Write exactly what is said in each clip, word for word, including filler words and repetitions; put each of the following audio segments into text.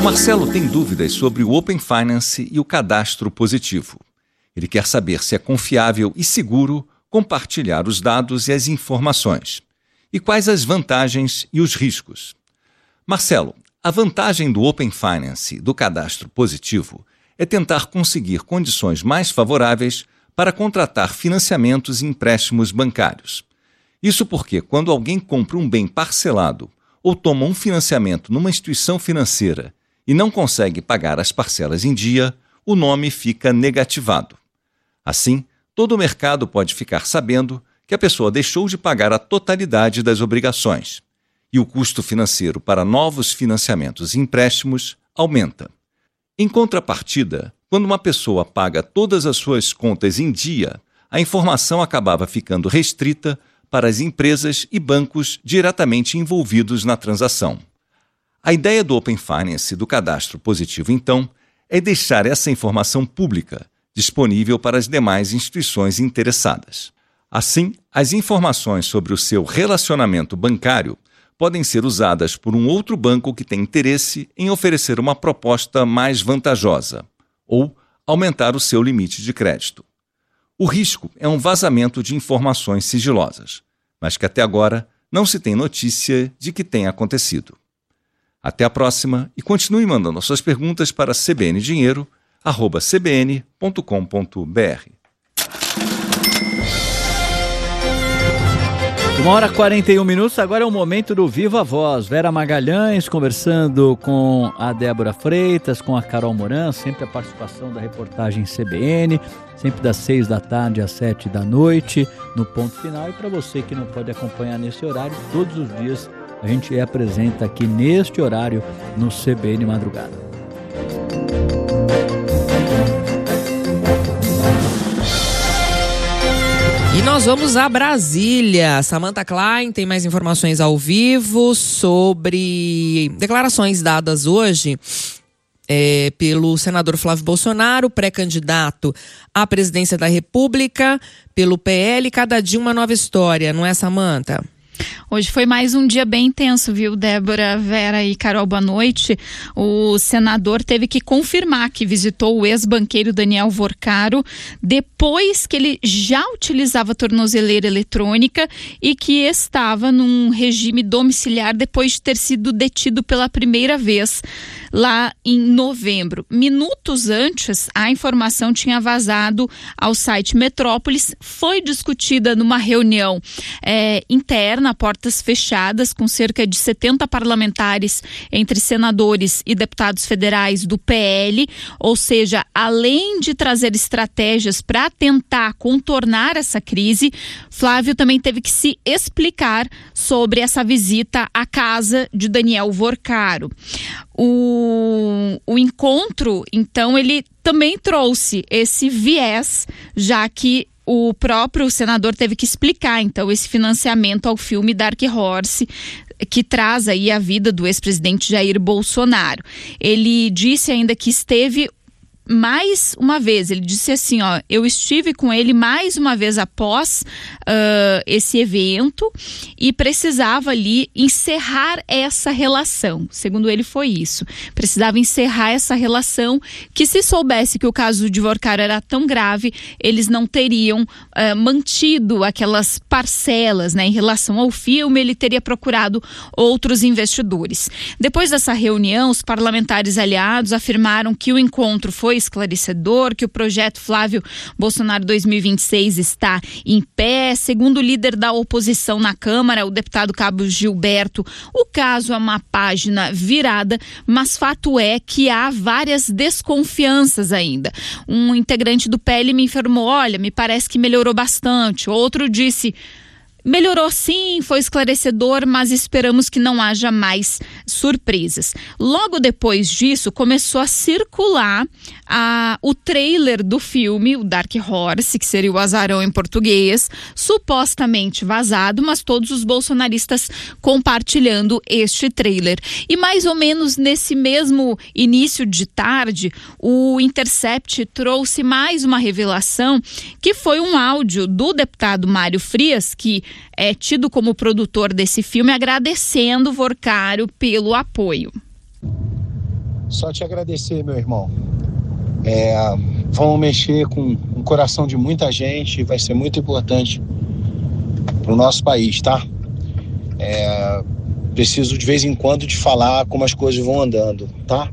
Marcelo tem dúvidas sobre o Open Finance e o cadastro positivo. Ele quer saber se é confiável e seguro compartilhar os dados e as informações. E quais as vantagens e os riscos. Marcelo, a vantagem do Open Finance e do cadastro positivo é tentar conseguir condições mais favoráveis para contratar financiamentos e empréstimos bancários. Isso porque, quando alguém compra um bem parcelado ou toma um financiamento numa instituição financeira e não consegue pagar as parcelas em dia, o nome fica negativado. Assim, todo o mercado pode ficar sabendo que a pessoa deixou de pagar a totalidade das obrigações, e o custo financeiro para novos financiamentos e empréstimos aumenta. Em contrapartida, quando uma pessoa paga todas as suas contas em dia, a informação acabava ficando restrita para as empresas e bancos diretamente envolvidos na transação. A ideia do Open Finance e do cadastro positivo, então, é deixar essa informação pública, disponível para as demais instituições interessadas. Assim, as informações sobre o seu relacionamento bancário podem ser usadas por um outro banco que tem interesse em oferecer uma proposta mais vantajosa ou aumentar o seu limite de crédito. O risco é um vazamento de informações sigilosas, mas que até agora não se tem notícia de que tenha acontecido. Até a próxima e continue mandando suas perguntas para c b n dinheiro arroba c b n ponto com ponto b r. Uma hora e quarenta e um minutos, agora é o momento do Viva Voz. Vera Magalhães conversando com a Débora Freitas, com a Carol Moran, sempre a participação da reportagem C B N, sempre das seis da tarde às sete da noite, no ponto final. E para você que não pode acompanhar nesse horário, todos os dias a gente apresenta aqui neste horário no C B N Madrugada. E nós vamos a Brasília. Samantha Klein tem mais informações ao vivo sobre declarações dadas hoje é, pelo senador Flávio Bolsonaro, pré-candidato à presidência da República, pelo P L. Cada dia uma nova história, não é, Samantha? Hoje foi mais um dia bem intenso, viu, Débora, Vera e Carol, boa noite. O senador teve que confirmar que visitou o ex-banqueiro Daniel Vorcaro depois que ele já utilizava tornozeleira eletrônica e que estava num regime domiciliar depois de ter sido detido pela primeira vez lá em novembro. Minutos antes, a informação tinha vazado ao site Metrópolis, foi discutida numa reunião é, interna, portas fechadas, com cerca de setenta parlamentares entre senadores e deputados federais do P L, ou seja, além de trazer estratégias para tentar contornar essa crise, Flávio também teve que se explicar sobre essa visita à casa de Daniel Vorcaro. O, o encontro, então, ele também trouxe esse viés, já que o próprio senador teve que explicar, então, esse financiamento ao filme Dark Horse, que traz aí a vida do ex-presidente Jair Bolsonaro. Ele disse ainda que esteve mais uma vez, ele disse assim, ó, eu estive com ele mais uma vez após uh, esse evento e precisava ali encerrar essa relação, segundo ele foi isso, precisava encerrar essa relação, que se soubesse que o caso de Vorcaro era tão grave, eles não teriam uh, mantido aquelas parcelas, né, em relação ao filme, ele teria procurado outros investidores. Depois dessa reunião, os parlamentares aliados afirmaram que o encontro foi esclarecedor, que o projeto Flávio Bolsonaro dois mil e vinte e seis está em pé. Segundo o líder da oposição na Câmara, o deputado Cabo Gilberto, o caso é uma página virada, mas fato é que há várias desconfianças ainda. Um integrante do P L me informou, olha, me parece que melhorou bastante. Outro disse, melhorou sim, foi esclarecedor, mas esperamos que não haja mais surpresas. Logo depois disso, começou a circular a, o trailer do filme, o Dark Horse, que seria o Azarão em português, supostamente vazado, mas todos os bolsonaristas compartilhando este trailer. E mais ou menos nesse mesmo início de tarde, o Intercept trouxe mais uma revelação, que foi um áudio do deputado Mário Frias, que é tido como produtor desse filme, agradecendo Vorcaro pelo apoio. Só te agradecer, meu irmão. É, vamos mexer com o coração de muita gente, vai ser muito importante para o nosso país, tá? É, preciso de vez em quando te falar como as coisas vão andando, tá?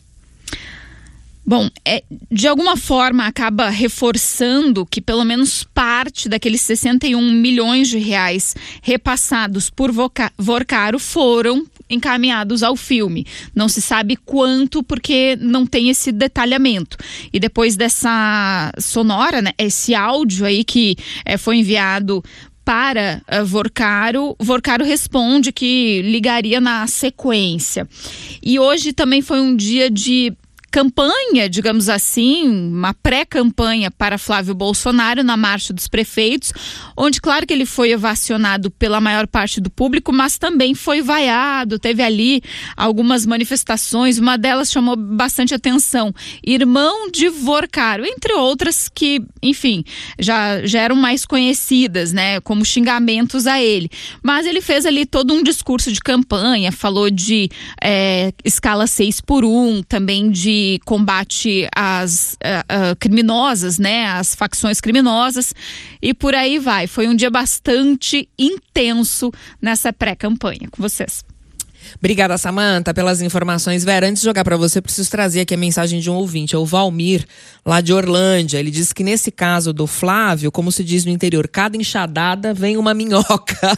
Bom, é, de alguma forma acaba reforçando que pelo menos parte daqueles sessenta e um milhões de reais repassados por Voca- Vorcaro foram encaminhados ao filme. Não se sabe quanto, porque não tem esse detalhamento. E depois dessa sonora, né, esse áudio aí que é, foi enviado para uh, Vorcaro, Vorcaro responde que ligaria na sequência. E hoje também foi um dia de campanha, digamos assim, uma pré-campanha para Flávio Bolsonaro na Marcha dos Prefeitos, onde claro que ele foi ovacionado pela maior parte do público, mas também foi vaiado, teve ali algumas manifestações, uma delas chamou bastante atenção, irmão de Vorcaro, entre outras que, enfim, já, já eram mais conhecidas, né, como xingamentos a ele, mas ele fez ali todo um discurso de campanha, falou de é, escala seis por um, também de combate às uh, uh, criminosas, né, às facções criminosas e por aí vai. Foi um dia bastante intenso nessa pré-campanha. Com vocês. Obrigada, Samanta, pelas informações. Vera, antes de jogar para você, eu preciso trazer aqui a mensagem de um ouvinte, é o Valmir, lá de Orlândia. Ele diz que nesse caso do Flávio, como se diz no interior, cada enxadada vem uma minhoca.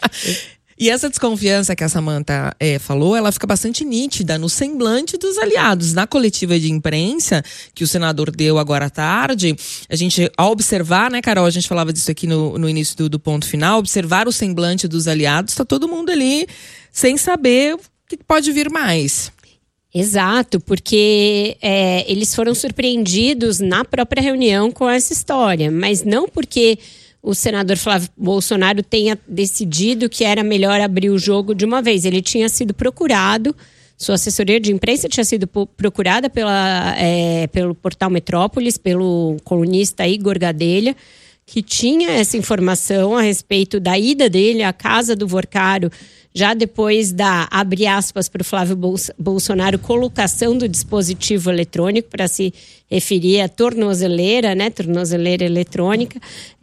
E essa desconfiança que a Samanta é, falou, ela fica bastante nítida no semblante dos aliados. Na coletiva de imprensa que o senador deu agora à tarde, a gente, ao observar, né, Carol, a gente falava disso aqui no, no início do, do ponto final, observar o semblante dos aliados, tá todo mundo ali sem saber o que pode vir mais. Exato, porque é, eles foram surpreendidos na própria reunião com essa história, mas não porque o senador Flávio Bolsonaro tenha decidido que era melhor abrir o jogo de uma vez. Ele tinha sido procurado, sua assessoria de imprensa tinha sido procurada pela, é, pelo portal Metrópolis, pelo colunista Igor Gadelha, que tinha essa informação a respeito da ida dele à casa do Vorcaro, já depois da, abre aspas para o Flávio Bolsonaro, colocação do dispositivo eletrônico, para se referir à tornozeleira, né, tornozeleira eletrônica.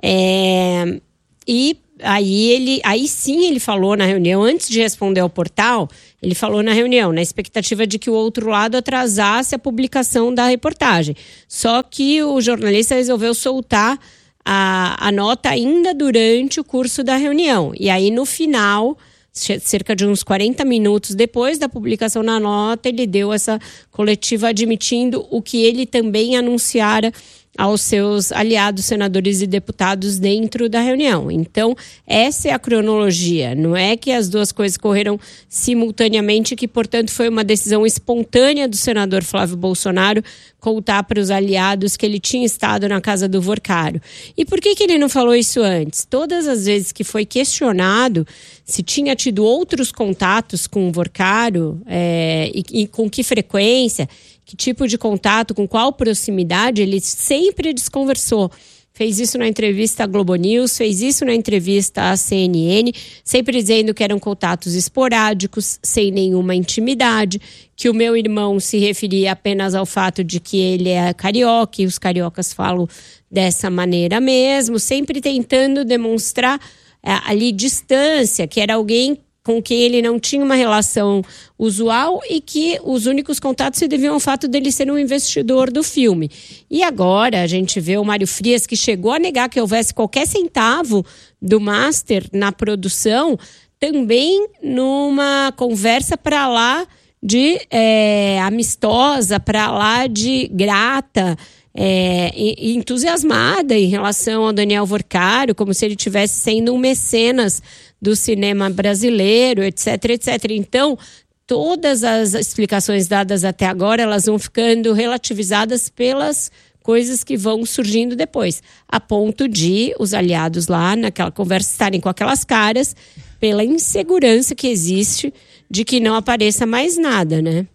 É, e aí, ele, aí sim ele falou na reunião, antes de responder ao portal, ele falou na reunião, na expectativa de que o outro lado atrasasse a publicação da reportagem. Só que o jornalista resolveu soltar a, a nota ainda durante o curso da reunião. E aí, no final, cerca de uns quarenta minutos depois da publicação na nota, ele deu essa coletiva admitindo o que ele também anunciara aos seus aliados, senadores e deputados dentro da reunião. Então, essa é a cronologia. Não é que as duas coisas correram simultaneamente, que, portanto, foi uma decisão espontânea do senador Flávio Bolsonaro contar para os aliados que ele tinha estado na casa do Vorcaro. E por que que ele não falou isso antes? Todas as vezes que foi questionado se tinha tido outros contatos com o Vorcaro é, e, e com que frequência, que tipo de contato, com qual proximidade, ele sempre desconversou. Fez isso na entrevista à Globo News, fez isso na entrevista à C N N, sempre dizendo que eram contatos esporádicos, sem nenhuma intimidade, que o meu irmão se referia apenas ao fato de que ele é carioca, e os cariocas falam dessa maneira mesmo, sempre tentando demonstrar é, ali distância, que era alguém com quem ele não tinha uma relação usual e que os únicos contatos se deviam ao fato dele ser um investidor do filme. E agora a gente vê o Mário Frias, que chegou a negar que houvesse qualquer centavo do Master na produção, também numa conversa para lá de é, amistosa, para lá de grata, É, entusiasmada em relação ao Daniel Vorcaro, como se ele estivesse sendo um mecenas do cinema brasileiro, etc, etcétera. Então, todas as explicações dadas até agora, elas vão ficando relativizadas pelas coisas que vão surgindo depois, a ponto de os aliados lá naquela conversa estarem com aquelas caras pela insegurança que existe de que não apareça mais nada, né?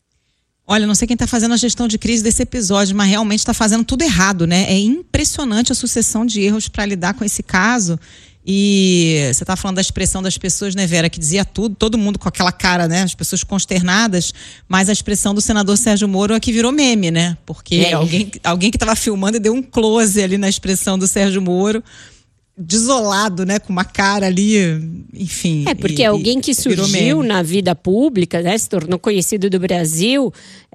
Olha, não sei quem está fazendo a gestão de crise desse episódio, mas realmente está fazendo tudo errado, né? É impressionante a sucessão de erros para lidar com esse caso. E você tá falando da expressão das pessoas, né, Vera, que dizia tudo, todo mundo com aquela cara, né, as pessoas consternadas, mas a expressão do senador Sérgio Moro é que virou meme, né, porque é. alguém, alguém que estava filmando e deu um close ali na expressão do Sérgio Moro, desolado, né, com uma cara ali, enfim. É, porque e, alguém que surgiu na vida pública, né, se tornou conhecido do Brasil,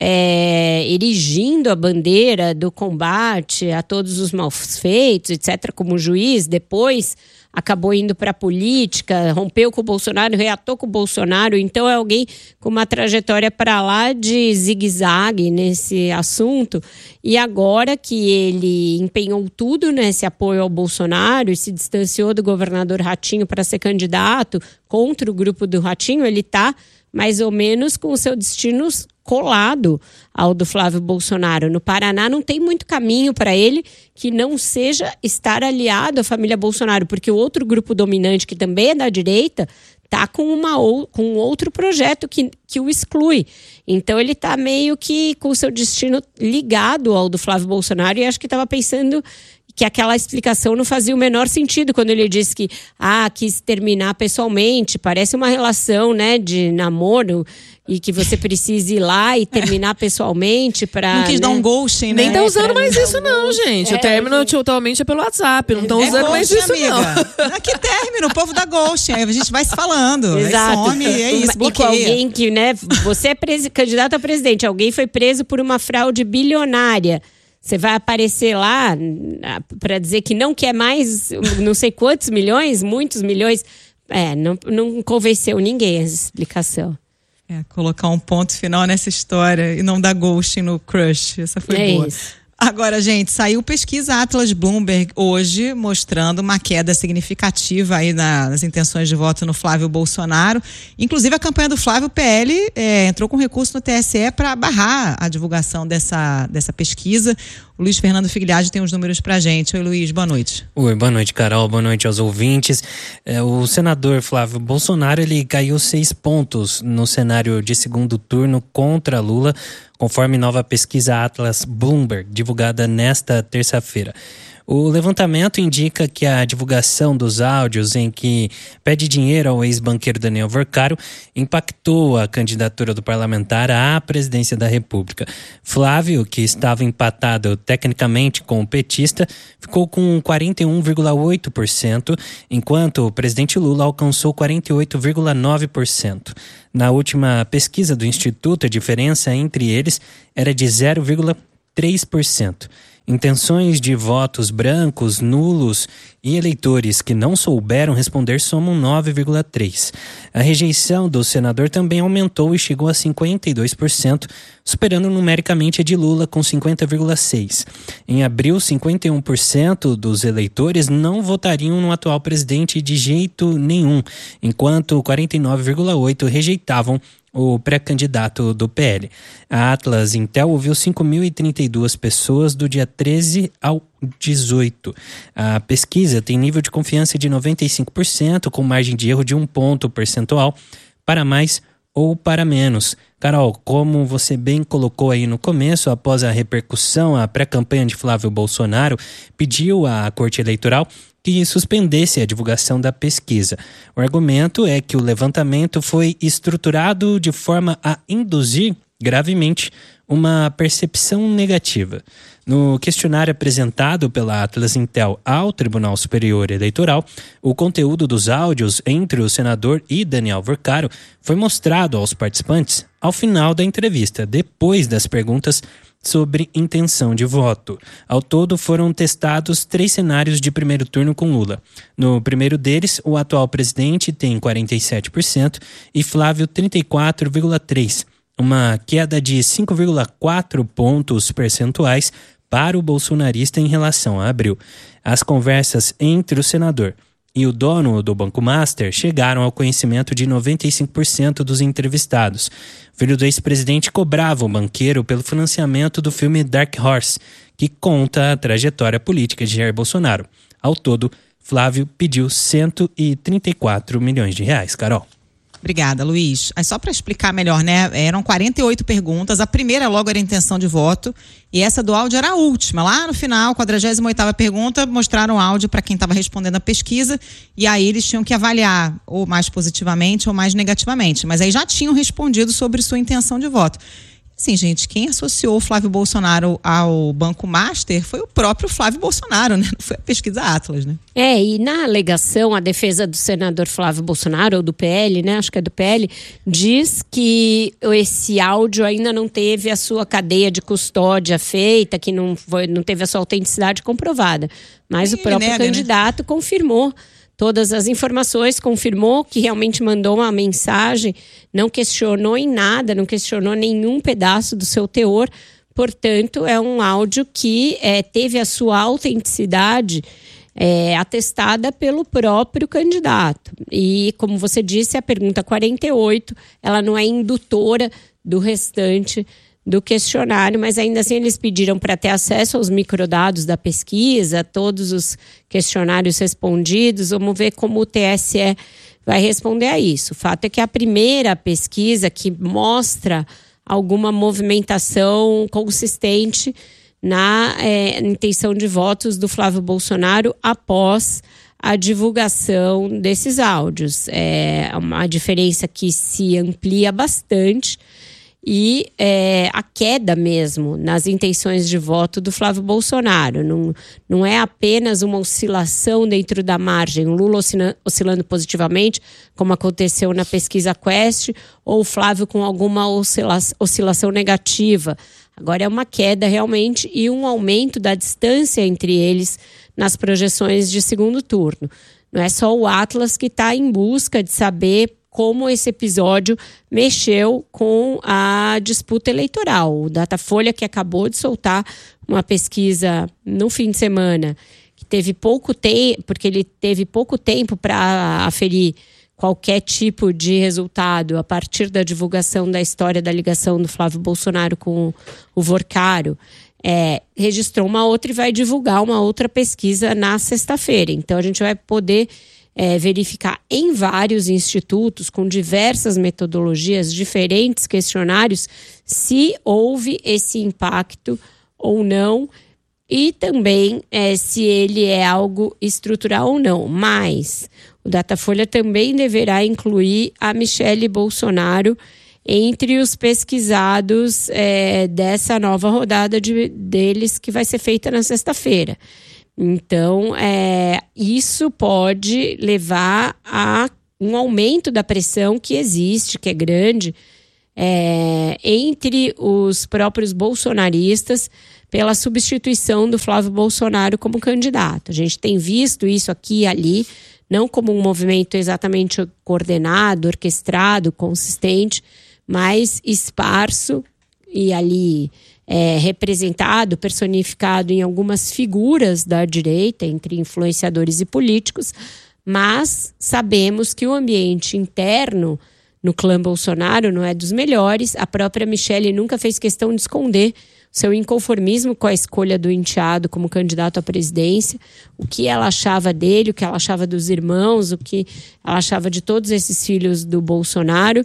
é, erigindo a bandeira do combate a todos os malfeitos, etcétera, como juiz, depois acabou indo para a política, rompeu com o Bolsonaro, reatou com o Bolsonaro, então é alguém com uma trajetória para lá de zigue-zague nesse assunto, e agora que ele empenhou tudo nesse apoio ao Bolsonaro e se distanciou do governador Ratinho para ser candidato contra o grupo do Ratinho, ele está mais ou menos com o seu destino colado ao do Flávio Bolsonaro. No Paraná não tem muito caminho para ele que não seja estar aliado à família Bolsonaro, porque o outro grupo dominante, que também é da direita, está com, uma, com outro projeto que, que o exclui. Então ele está meio que com o seu destino ligado ao do Flávio Bolsonaro, e acho que estava pensando que aquela explicação não fazia o menor sentido quando ele disse que ah, quis terminar pessoalmente, parece uma relação, né, de namoro, e que você precisa ir lá e terminar pessoalmente para... Não quis, né, dar um ghosting, né? Nem tá usando é, mais isso não, não gente. É, o término é, totalmente é pelo WhatsApp, não estão é usando mais isso, amiga. Não. Que término, o povo dá ghosting, aí a gente vai se falando. Exato. Aí some, é isso, bloqueia. E com alguém que, né, você é pres... candidato a presidente, alguém foi preso por uma fraude bilionária. Você vai aparecer lá para dizer que não quer mais não sei quantos milhões, muitos milhões. É, não, não convenceu ninguém essa explicação. É, colocar um ponto final nessa história e não dar ghosting no crush. Essa foi é boa. Isso. Agora, gente, saiu pesquisa Atlas Bloomberg hoje mostrando uma queda significativa aí na, nas intenções de voto no Flávio Bolsonaro. Inclusive, a campanha do Flávio, P L, é, entrou com recurso no T S E para barrar a divulgação dessa, dessa pesquisa. O Luiz Fernando Figliati tem os números pra gente. Oi, Luiz, boa noite. Oi, boa noite, Carol, boa noite aos ouvintes. É, o senador Flávio Bolsonaro, ele caiu seis pontos no cenário de segundo turno contra Lula, conforme nova pesquisa Atlas Bloomberg, divulgada nesta terça-feira. O levantamento indica que a divulgação dos áudios em que pede dinheiro ao ex-banqueiro Daniel Vorcaro impactou a candidatura do parlamentar à presidência da República. Flávio, que estava empatado tecnicamente com o petista, ficou com quarenta e um vírgula oito por cento, enquanto o presidente Lula alcançou quarenta e oito vírgula nove por cento. Na última pesquisa do Instituto, a diferença entre eles era de zero vírgula três por cento. Intenções de votos brancos, nulos e eleitores que não souberam responder somam nove vírgula três por cento. A rejeição do senador também aumentou e chegou a cinquenta e dois por cento, superando numericamente a de Lula com cinquenta vírgula seis por cento. Em abril, cinquenta e um por cento dos eleitores não votariam no atual presidente de jeito nenhum, enquanto quarenta e nove vírgula oito por cento rejeitavam o pré-candidato do P L. A Atlas Intel ouviu cinco mil e trinta e duas pessoas do dia treze ao dezoito. A pesquisa tem nível de confiança de noventa e cinco por cento, com margem de erro de um ponto percentual para mais ou para menos. Carol, como você bem colocou aí no começo, após a repercussão, a pré-campanha de Flávio Bolsonaro pediu à Corte Eleitoral que suspendesse a divulgação da pesquisa. O argumento é que o levantamento foi estruturado de forma a induzir gravemente uma percepção negativa. No questionário apresentado pela Atlas Intel ao Tribunal Superior Eleitoral, o conteúdo dos áudios entre o senador e Daniel Vorcaro foi mostrado aos participantes ao final da entrevista, depois das perguntas sobre intenção de voto. Ao todo, foram testados três cenários de primeiro turno com Lula. No primeiro deles, o atual presidente tem quarenta e sete por cento e Flávio trinta e quatro vírgula três por cento, uma queda de cinco vírgula quatro pontos percentuais para o bolsonarista em relação a abril. As conversas entre o senador e o dono do Banco Master chegaram ao conhecimento de noventa e cinco por cento dos entrevistados. O filho do ex-presidente cobrava o banqueiro pelo financiamento do filme Dark Horse, que conta a trajetória política de Jair Bolsonaro. Ao todo, Flávio pediu cento e trinta e quatro milhões de reais. Carol. Obrigada, Luiz. Aí só para explicar melhor, né? Eram quarenta e oito perguntas. A primeira logo era intenção de voto e essa do áudio era a última. Lá no final, quadragésima oitava pergunta, mostraram o áudio para quem estava respondendo a pesquisa e aí eles tinham que avaliar ou mais positivamente ou mais negativamente. Mas aí já tinham respondido sobre sua intenção de voto. Sim, gente, quem associou o Flávio Bolsonaro ao Banco Master foi o próprio Flávio Bolsonaro, né? Não foi a pesquisa Atlas, né? É, e na alegação, a defesa do senador Flávio Bolsonaro, ou do P L, né? Acho que é do P L, diz que esse áudio ainda não teve a sua cadeia de custódia feita, que não, foi, não teve a sua autenticidade comprovada. Mas Ele o próprio nega, candidato né? confirmou todas as informações, confirmou que realmente mandou uma mensagem, não questionou em nada, não questionou nenhum pedaço do seu teor. Portanto, é um áudio que é, teve a sua autenticidade é, atestada pelo próprio candidato. E, como você disse, a pergunta quarenta e oito, ela não é indutora do restante do questionário, mas ainda assim eles pediram para ter acesso aos microdados da pesquisa, todos os questionários respondidos. Vamos ver como o T S E vai responder a isso. O fato é que a primeira pesquisa que mostra alguma movimentação consistente na é, intenção de votos do Flávio Bolsonaro após a divulgação desses áudios. É uma diferença que se amplia bastante. E é, a queda mesmo nas intenções de voto do Flávio Bolsonaro. Não, não é apenas uma oscilação dentro da margem, o Lula oscilando, oscilando positivamente, como aconteceu na pesquisa Quest, ou o Flávio com alguma oscila, oscilação negativa. Agora é uma queda realmente e um aumento da distância entre eles nas projeções de segundo turno. Não é só o Atlas que está em busca de saber como esse episódio mexeu com a disputa eleitoral. O Datafolha, que acabou de soltar uma pesquisa no fim de semana, que teve pouco tempo, porque ele teve pouco tempo para aferir qualquer tipo de resultado a partir da divulgação da história da ligação do Flávio Bolsonaro com o Vorcaro, é, registrou uma outra e vai divulgar uma outra pesquisa na sexta-feira. Então a gente vai poder É, verificar em vários institutos, com diversas metodologias, diferentes questionários, se houve esse impacto ou não, e também é, se ele é algo estrutural ou não. Mas o Datafolha também deverá incluir a Michele Bolsonaro entre os pesquisados é, dessa nova rodada de, deles, que vai ser feita na sexta-feira. Então, é, isso pode levar a um aumento da pressão que existe, que é grande, é, entre os próprios bolsonaristas pela substituição do Flávio Bolsonaro como candidato. A gente tem visto isso aqui e ali, não como um movimento exatamente coordenado, orquestrado, consistente, mas esparso e ali É, representado, personificado em algumas figuras da direita, entre influenciadores e políticos, mas sabemos que o ambiente interno no clã Bolsonaro não é dos melhores. A própria Michele nunca fez questão de esconder seu inconformismo com a escolha do enteado como candidato à presidência, o que ela achava dele, o que ela achava dos irmãos, o que ela achava de todos esses filhos do Bolsonaro.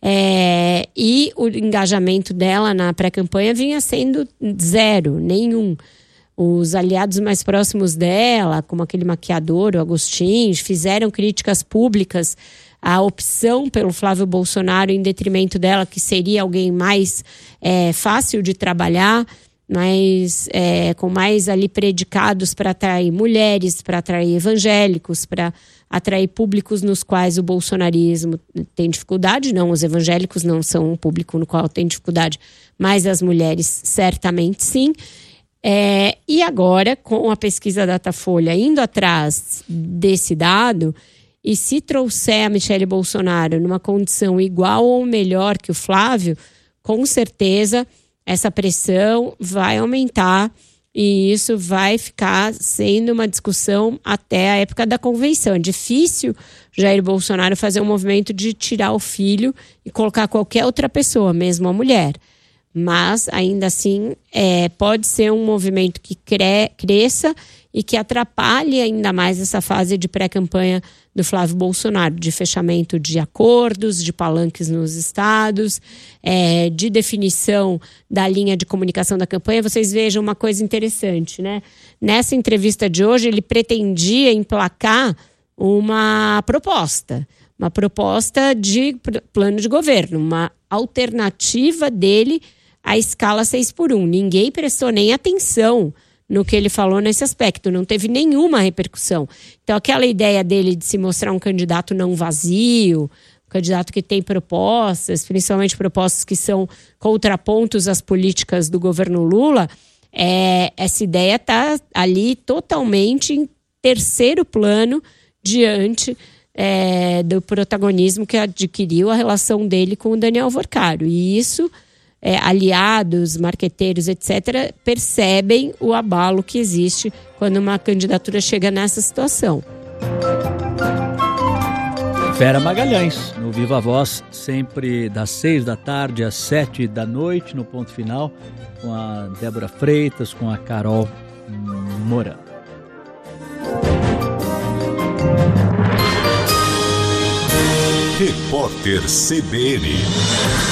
É, e o engajamento dela na pré-campanha vinha sendo zero, nenhum. Os aliados mais próximos dela, como aquele maquiador, o Agostinho, fizeram críticas públicas à opção pelo Flávio Bolsonaro em detrimento dela, que seria alguém mais é, fácil de trabalhar, mas é, com mais ali predicados para atrair mulheres, para atrair evangélicos, para atrair públicos nos quais o bolsonarismo tem dificuldade. Não, os evangélicos não são um público no qual tem dificuldade, mas as mulheres certamente sim. É, e agora, com a pesquisa Datafolha indo atrás desse dado, e se trouxer a Michele Bolsonaro numa condição igual ou melhor que o Flávio, com certeza essa pressão vai aumentar e isso vai ficar sendo uma discussão até a época da convenção. É difícil Jair Bolsonaro fazer um movimento de tirar o filho e colocar qualquer outra pessoa, mesmo a mulher. Mas, ainda assim, é, pode ser um movimento que cre- cresça e que atrapalhe ainda mais essa fase de pré-campanha do Flávio Bolsonaro, de fechamento de acordos, de palanques nos estados, é, de definição da linha de comunicação da campanha. Vocês vejam uma coisa interessante, né? Nessa entrevista de hoje, ele pretendia emplacar uma proposta, uma proposta de plano de governo, uma alternativa dele à escala seis por um. Ninguém prestou nem atenção no que ele falou nesse aspecto, não teve nenhuma repercussão. Então, aquela ideia dele de se mostrar um candidato não vazio, um candidato que tem propostas, principalmente propostas que são contrapontos às políticas do governo Lula, é, essa ideia está ali totalmente em terceiro plano diante é, do protagonismo que adquiriu a relação dele com o Daniel Worcaro. E isso, é, aliados, marqueteiros, etcétera, percebem o abalo que existe quando uma candidatura chega nessa situação. Vera Magalhães, no Viva Voz, sempre das seis da tarde às sete da noite, no ponto final, com a Débora Freitas, com a Carol Moran. Repórter C B N.